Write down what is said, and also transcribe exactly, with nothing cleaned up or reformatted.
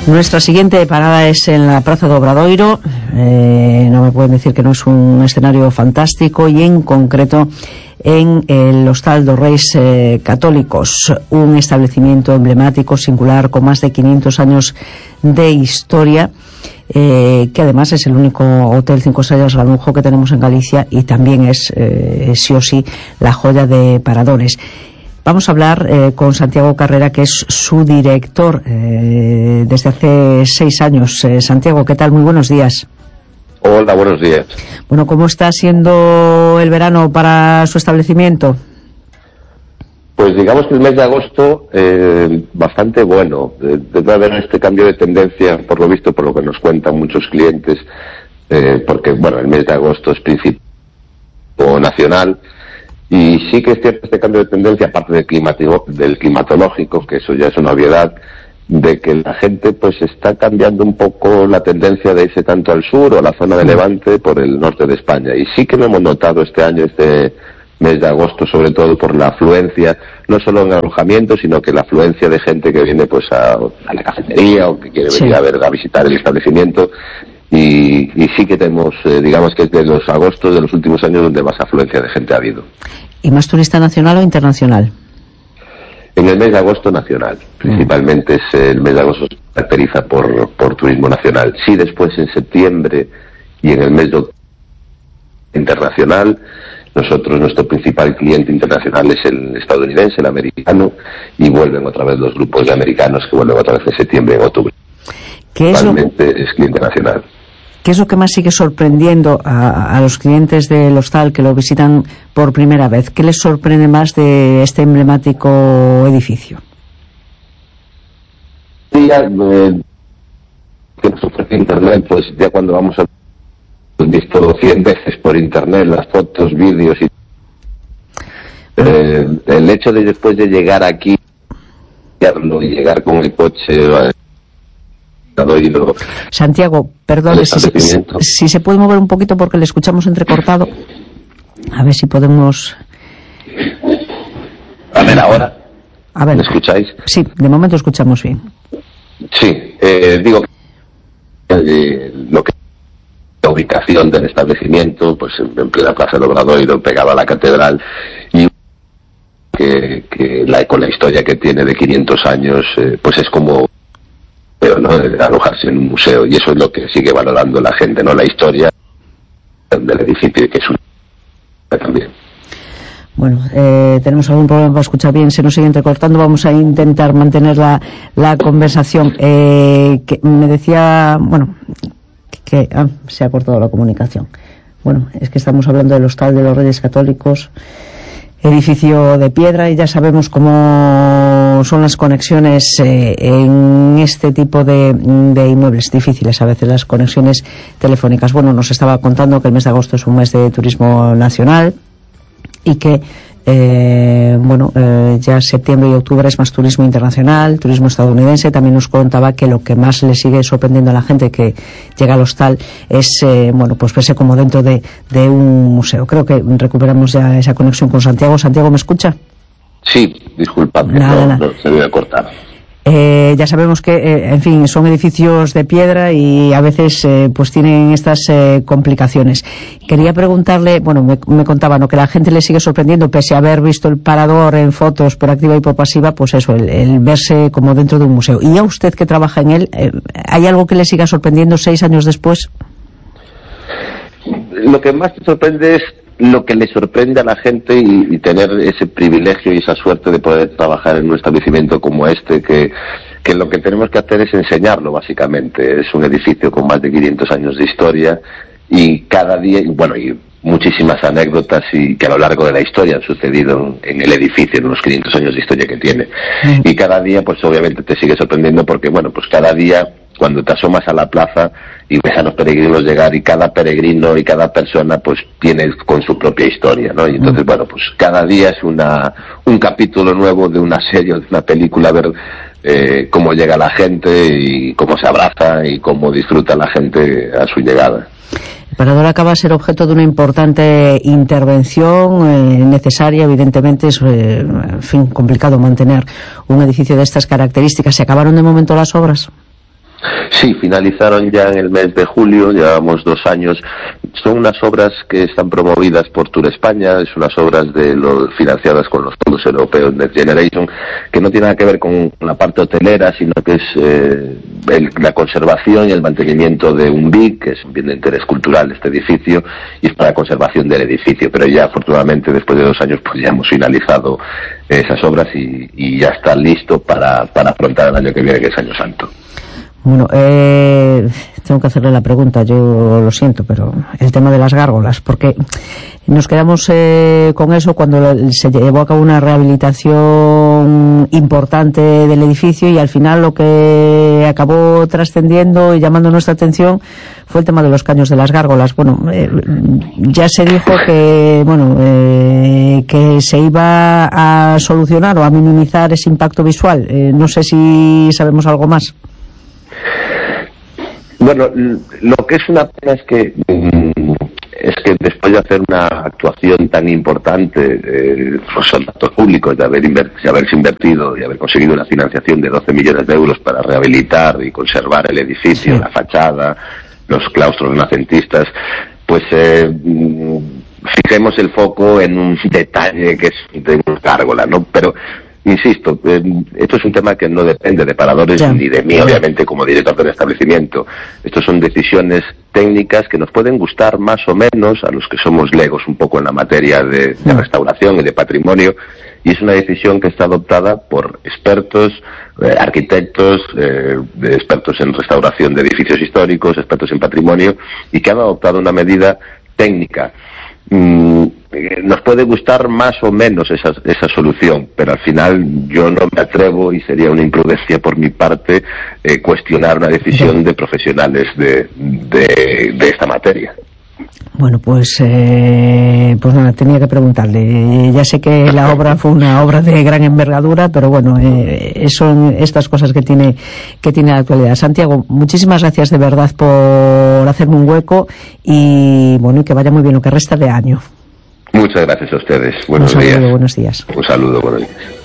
Nuestra siguiente parada es en la Praza do Obradoiro. Eh, no me pueden decir que no es un escenario fantástico, y en concreto en el Hostal dos Reis eh, Católicos, un establecimiento emblemático, singular, con más de quinientos años de historia, eh, que además es el único hotel cinco estrellas a lujo que tenemos en Galicia, y también es eh, sí o sí la joya de paradores. Vamos a hablar eh, con Santiago Carrera, que es su director eh, desde hace seis años. Eh, Santiago, ¿qué tal? Muy buenos días. Hola, buenos días. Bueno, ¿cómo está siendo el verano para su establecimiento? Pues digamos que el mes de agosto eh, bastante bueno. Debe haber este cambio de tendencia, por lo visto, por lo que nos cuentan muchos clientes, eh, porque bueno, el mes de agosto es principio nacional. Y sí que es cierto este cambio de tendencia, aparte del, climático, del climatológico, que eso ya es una obviedad, de que la gente pues está cambiando un poco la tendencia de irse tanto al sur o a la zona de Levante por el norte de España. Y sí que lo hemos notado este año, este mes de agosto, sobre todo por la afluencia, no solo en alojamiento, sino que la afluencia de gente que viene pues a, a la cafetería o que quiere venir sí. a ver, a visitar el establecimiento. Y, y sí que tenemos, eh, digamos que es de los agostos de los últimos años donde más afluencia de gente ha habido. ¿Y más turista nacional o internacional? En el mes de agosto nacional, principalmente es el mes de agosto se caracteriza por, por turismo nacional. Sí, después en septiembre y en el mes de octubre internacional, nosotros, nuestro principal cliente internacional es el estadounidense, el americano, y vuelven otra vez los grupos de americanos que vuelven otra vez en septiembre y en octubre. ¿Qué es, lo, es cliente nacional. ¿Qué es lo que más sigue sorprendiendo a, a los clientes del hostal que lo visitan por primera vez? ¿Qué les sorprende más de este emblemático edificio? Sí, ya, eh, que nos ofrece internet, pues ya cuando vamos a visto cien veces por internet las fotos, vídeos y eh, el hecho de después de llegar aquí y llegar con el coche eh, Santiago, perdón, si, si, si se puede mover un poquito porque le escuchamos entrecortado. A ver si podemos. A ver, ahora. A ver. ¿Me escucháis? Sí, de momento escuchamos bien. Sí, eh, digo eh, lo que la ubicación del establecimiento, pues en, en plena Plaza del Obradoiro, pegado a la catedral, y que, que la, con la historia que tiene de quinientos años, eh, pues es como pero no de alojarse en un museo, y eso es lo que sigue valorando la gente, no la historia del edificio, que es un también. Bueno, eh, tenemos algún problema para escuchar bien, se nos sigue entrecortando, vamos a intentar mantener la, la conversación. Eh, que me decía, bueno, que ah, se ha cortado la comunicación. Bueno, es que estamos hablando del Hostal de los Reyes Católicos, edificio de piedra, y ya sabemos cómo son las conexiones eh, en este tipo de, de inmuebles, difíciles a veces las conexiones telefónicas. Bueno, nos estaba contando que el mes de agosto es un mes de turismo nacional y que eh, bueno, eh, ya septiembre y octubre es más turismo internacional, turismo estadounidense. También nos contaba que lo que más le sigue sorprendiendo a la gente que llega al hostal es eh, bueno, pues verse como dentro de, de un museo. Creo que recuperamos ya esa conexión con Santiago. Santiago, ¿me escucha? Sí, disculpadme, nada, no, nada. no, se me ha cortado. Eh, ya sabemos que, eh, en fin, son edificios de piedra y a veces eh, pues tienen estas eh, complicaciones. Quería preguntarle, bueno, me, me contaba, ¿no?, que la gente le sigue sorprendiendo, pese a haber visto el parador en fotos por activa y por pasiva, pues eso, el, el verse como dentro de un museo. Y a usted que trabaja en él, eh, ¿hay algo que le siga sorprendiendo seis años después? Lo que más te sorprende es lo que le sorprende a la gente y, y tener ese privilegio y esa suerte de poder trabajar en un establecimiento como este, que, que lo que tenemos que hacer es enseñarlo, básicamente. Es un edificio con más de quinientos años de historia, y cada día, bueno, y muchísimas anécdotas y que a lo largo de la historia han sucedido en, en el edificio, en los quinientos años de historia que tiene. Mm. Y cada día, pues obviamente te sigue sorprendiendo, porque, bueno, pues cada día, cuando te asomas a la plaza y ves a los peregrinos llegar, y cada peregrino y cada persona pues tiene con su propia historia, ¿no? Y entonces, bueno, pues cada día es una un capítulo nuevo de una serie o de una película, ver eh, cómo llega la gente y cómo se abraza y cómo disfruta la gente a su llegada. El parador acaba de ser objeto de una importante intervención eh, necesaria, evidentemente. Es, eh, en fin, complicado mantener un edificio de estas características. ¿Se acabaron de momento las obras? Sí, finalizaron ya en el mes de julio, llevamos dos años. Son unas obras que están promovidas por Tour España, es unas obras de los, financiadas con los fondos europeos Next Generation, que no tiene nada que ver con la parte hotelera, sino que es eh, el, la conservación y el mantenimiento de un B I C, que es un bien de interés cultural este edificio, y es para la conservación del edificio. Pero ya, afortunadamente, después de dos años, pues ya hemos finalizado esas obras y, y ya está listo para, para afrontar el año que viene, que es Año Santo. Bueno, eh, tengo que hacerle la pregunta, yo lo siento, pero el tema de las gárgolas, porque nos quedamos eh, con eso cuando se llevó a cabo una rehabilitación importante del edificio y al final lo que acabó trascendiendo y llamando nuestra atención fue el tema de los caños de las gárgolas. Bueno, eh, ya se dijo que, bueno, eh, que se iba a solucionar o a minimizar ese impacto visual. Eh, no sé si sabemos algo más. Bueno, lo que es una pena es que es que después de hacer una actuación tan importante, eh, pues son datos públicos, de, haber inver- de haberse invertido y haber conseguido una financiación de doce millones de euros para rehabilitar y conservar el edificio, sí, la fachada, los claustros renacentistas, pues eh, fijemos el foco en un detalle que es de una gárgola, ¿no? Pero insisto, eh, esto es un tema que no depende de Paradores yeah. ni de mí, obviamente, como director del establecimiento. Estos son decisiones técnicas que nos pueden gustar más o menos a los que somos legos un poco en la materia de, de restauración y de patrimonio, y es una decisión que está adoptada por expertos, eh, arquitectos, eh, de expertos en restauración de edificios históricos, expertos en patrimonio, y que han adoptado una medida técnica. Mm, nos puede gustar más o menos esa, esa solución, pero al final yo no me atrevo, y sería una imprudencia por mi parte, eh, cuestionar una decisión de profesionales de, de, de esta materia. Bueno, pues eh, pues nada, tenía que preguntarle. Ya sé que la obra fue una obra de gran envergadura, pero bueno, eh, son estas cosas que tiene que tiene la actualidad. Santiago, muchísimas gracias de verdad por hacerme un hueco y bueno, y que vaya muy bien lo que resta de año. Muchas gracias a ustedes. Buenos un saludo, días. Buenos días. Un saludo, buenos días.